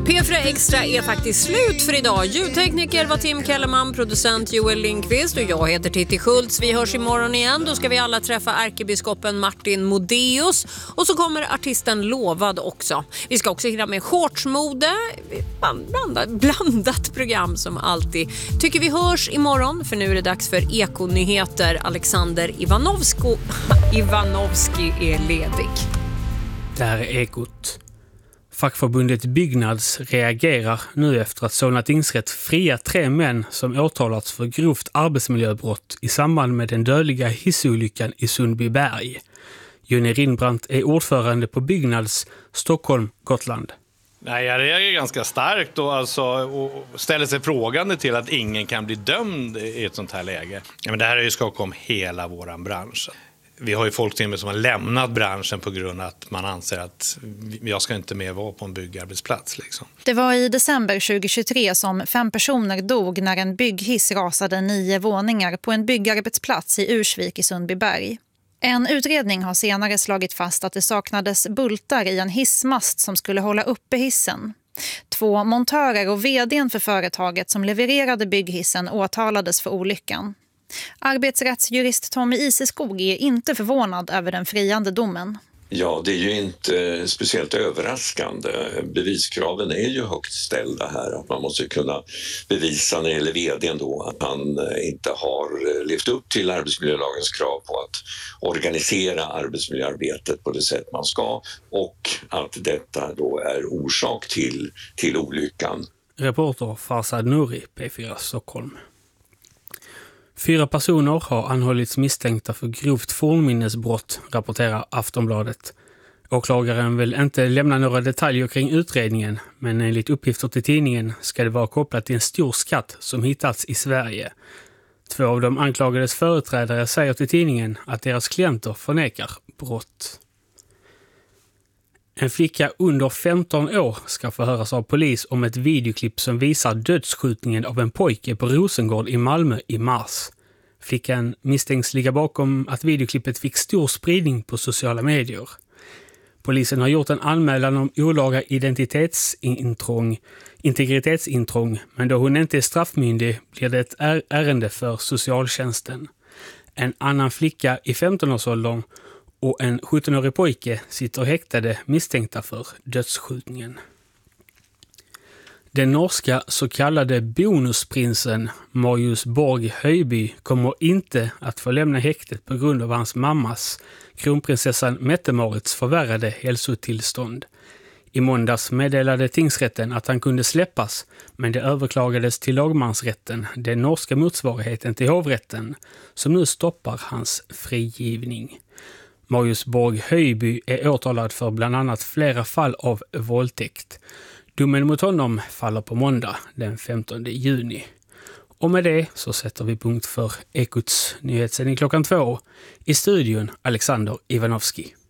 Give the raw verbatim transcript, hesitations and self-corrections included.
P fyra Extra är faktiskt slut för idag. Ljudtekniker var Tim Kellerman, producent Joel Lindqvist och jag heter Titti Schultz. Vi hörs imorgon igen. Då ska vi alla träffa ärkebiskopen Martin Modéus och så kommer artisten Lovad också. Vi ska också hinna med shortsmode, blandat, blandat program som alltid. Tycker vi hörs imorgon, för nu är det dags för Ekonyheter. Alexander Ivanovsko, Ivanovski är ledig. Det här är Ekot. Fackförbundet Byggnads reagerar nu efter att Solna tingsrätt fria tre män som åtalats för grovt arbetsmiljöbrott i samband med den dödliga hissolyckan i Sundbyberg. Jonny Rindbrandt är ordförande på Byggnads Stockholm, Gotland. Nej, jag reagerar ganska starkt och, alltså, och ställer sig frågande till att ingen kan bli dömd i ett sånt här läge. Ja, men det här är ju skak om hela våran bransch. Vi har ju folk till och med som har lämnat branschen på grund av att man anser att jag ska inte mer vara på en byggarbetsplats. Liksom. Det var i december tjugohundratjugotre som fem personer dog när en bygghiss rasade nio våningar på en byggarbetsplats i Ursvik i Sundbyberg. En utredning har senare slagit fast att det saknades bultar i en hissmast som skulle hålla uppe hissen. Två montörer och vdn för företaget som levererade bygghissen åtalades för olyckan. Arbetsrättsjurist Tommy Iseskog är inte förvånad över den friande domen. Ja, det är ju inte speciellt överraskande. Beviskraven är ju högt ställda här. Att man måste kunna bevisa när det gäller vdn då att han inte har levt upp till arbetsmiljölagens krav på att organisera arbetsmiljöarbetet på det sätt man ska och att detta då är orsak till, till olyckan. Reporter Farsad Nouri, P fyra Stockholm. Fyra personer har anhållits misstänkta för grovt fornminnesbrott, rapporterar Aftonbladet. Åklagaren vill inte lämna några detaljer kring utredningen, men enligt uppgifter till tidningen ska det vara kopplat till en stor skatt som hittats i Sverige. Två av de anklagades företrädare säger till tidningen att deras klienter förnekar brott. En flicka under femton år ska förhöras av polis om ett videoklipp som visar dödsskjutningen av en pojke på Rosengård i Malmö i mars. Flickan misstänks ligga bakom att videoklippet fick stor spridning på sociala medier. Polisen har gjort en anmälan om olaga identitetsintrång, integritetsintrång, men då hon inte är straffmyndig blir det ett ärende för socialtjänsten. En annan flicka i femton-årsåldern och en sjuttonårig pojke sitter häktade misstänkta för dödsskjutningen. Den norska så kallade bonusprinsen Marius Borg Höjby kommer inte att få lämna häktet på grund av hans mammas, kronprinsessan Mette-Marits förvärrade hälsotillstånd. I måndags meddelade tingsrätten att han kunde släppas, men det överklagades till lagmansrätten, den norska motsvarigheten till hovrätten, som nu stoppar hans frigivning. Marius Borg Höjby är åtalad för bland annat flera fall av våldtäkt. Domen mot honom faller på måndag den femtonde juni. Och med det så sätter vi punkt för Ekots nyhetssändning klockan två. I studion Alexander Ivanovski.